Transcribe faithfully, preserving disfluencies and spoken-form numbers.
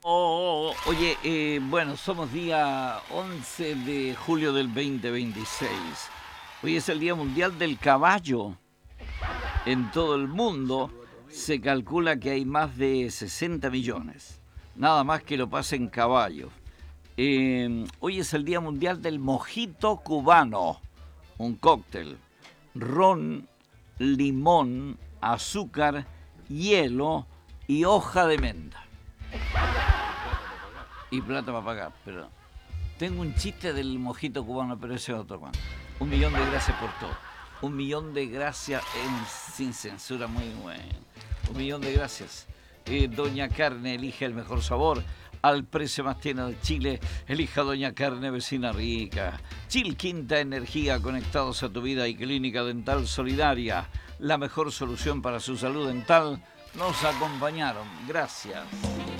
Oh, oye, eh, bueno, somos día once de julio del dos mil veintiséis. Hoy es el Día Mundial del Caballo. En todo el mundo se calcula que hay más de sesenta millones. Nada más que lo pasen caballos. Eh, hoy es el Día Mundial del Mojito Cubano. Un cóctel. Ron, limón, azúcar, hielo y hoja de menta. Y plata para pagar, pero tengo un chiste del mojito cubano, pero ese es otro cuento. Un millón de gracias por todo. Un millón de gracias en, sin censura, muy bueno. Un millón de gracias. Eh, Doña Carne, elige el mejor sabor. Al precio más tierno de Chile, elija Doña Carne, vecina rica. Chil Quinta Energía, conectados a tu vida, y Clínica Dental Solidaria, la mejor solución para su salud dental. Nos acompañaron. Gracias.